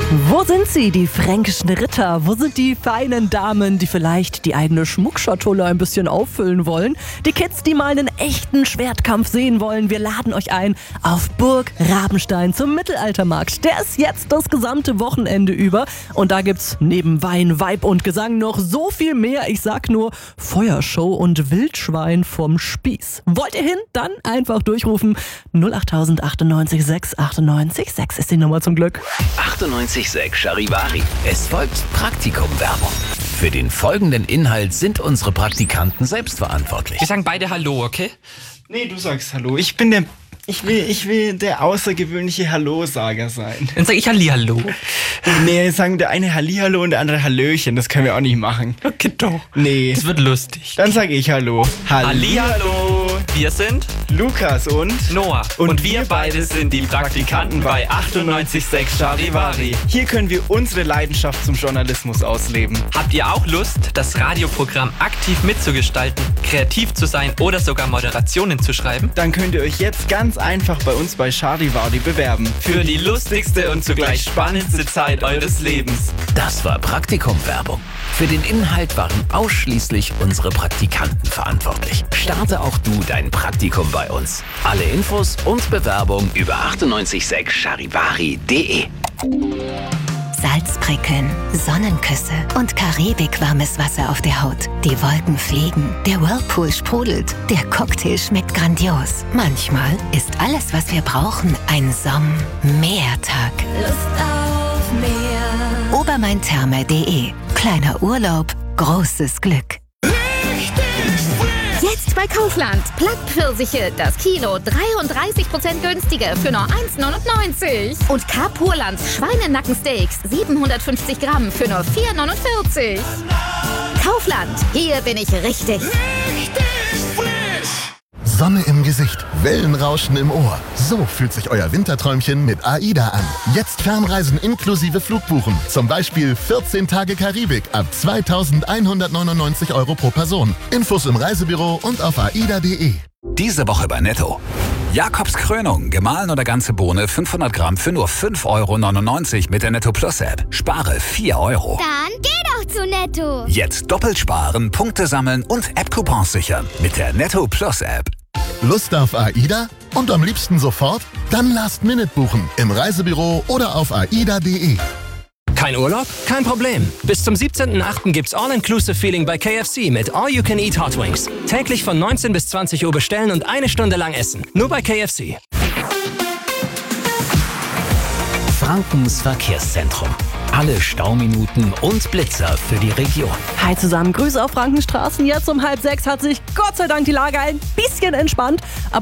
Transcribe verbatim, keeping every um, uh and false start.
Wo sind sie, die fränkischen Ritter? Wo sind die feinen Damen, die vielleicht die eigene Schmuckschatulle ein bisschen auffüllen wollen? Die Kids, die mal einen echten Schwertkampf sehen wollen. Wir laden euch ein auf Burg Rabenstein zum Mittelaltermarkt. Der ist jetzt das gesamte Wochenende über. Und da gibt's neben Wein, Weib und Gesang noch so viel mehr. Ich sag nur Feuershow und Wildschwein vom Spieß. Wollt ihr hin? Dann einfach durchrufen. null acht achtundneunzig sechs achtundneunzig sechs ist die Nummer zum Glück. achtundneunzig Komma sechs Charivari. Es folgt Praktikum-Werbung. Für den folgenden Inhalt sind unsere Praktikanten selbst verantwortlich. Wir sagen beide Hallo, okay? Nee, du sagst Hallo. Ich bin der... Ich will, ich will der außergewöhnliche Hallo-Sager sein. Dann sag ich Hallihallo. Nee, sagen der eine Hallihallo und der andere Hallöchen. Das können wir auch nicht machen. Okay, doch. Nee. Das wird lustig. Dann sag ich Hallo. Hallihallo. Wir sind Lukas und Noah. Und Und, wir wir beide sind die Praktikanten bei achtundneunzig Komma sechs Charivari. hier können wir unsere Leidenschaft zum Journalismus ausleben. Habt ihr auch Lust, das Radioprogramm aktiv mitzugestalten, kreativ zu sein oder sogar Moderationen zu schreiben? Dann könnt ihr euch jetzt ganz einfach bei uns bei Charivari bewerben. Für die lustigste und zugleich spannendste Zeit eures Lebens. Das war Praktikum-Werbung. Für den Inhalt waren ausschließlich unsere Praktikanten verantwortlich. Starte auch du dein Praktikum bei uns. Alle Infos und Bewerbung über achtundneunzig Komma sechs charivari punkt de. Salzprickeln, Sonnenküsse und karibikwarmes Wasser auf der Haut. Die Wolken fliegen, der Whirlpool sprudelt, der Cocktail schmeckt grandios. Manchmal ist alles, was wir brauchen, ein Somm-Meertag. Lust auf mehr. Obermaintherme punkt de. Kleiner Urlaub, großes Glück. Jetzt bei Kaufland. Plattpfirsiche, das Kilo dreiunddreißig Prozent günstiger für nur eins neunundneunzig. Und K-Purlands Schweinenackensteaks siebenhundertfünfzig Gramm für nur vier neunundvierzig. Kaufland, hier bin ich richtig. Sonne im Gesicht, Wellenrauschen im Ohr. So fühlt sich euer Winterträumchen mit AIDA an. Jetzt Fernreisen inklusive Flugbuchen. Zum Beispiel vierzehn Tage Karibik ab zweitausendeinhundertneunundneunzig Euro pro Person. Infos im Reisebüro und auf aida punkt de. Diese Woche bei Netto. Jakobs Krönung, gemahlen oder ganze Bohne, fünfhundert Gramm für nur fünf Euro neunundneunzig mit der Netto Plus App. Spare vier Euro. Dann geh doch zu Netto. Jetzt doppelt sparen, Punkte sammeln und App-Coupons sichern mit der Netto Plus App. Lust auf AIDA? Und am liebsten sofort? Dann Last Minute buchen. Im Reisebüro oder auf aida punkt de. Kein Urlaub? Kein Problem. Bis zum siebzehnten achten gibt's All-Inclusive Feeling bei K F C mit All You Can Eat Hot Wings. Täglich von neunzehn bis zwanzig Uhr bestellen und eine Stunde lang essen. Nur bei K F C. Frankens Verkehrszentrum. Alle Stauminuten und Blitzer für die Region. Hi zusammen, Grüße auf Frankenstraßen. Jetzt um halb sechs hat sich Gott sei Dank die Lage ein bisschen entspannt. Aber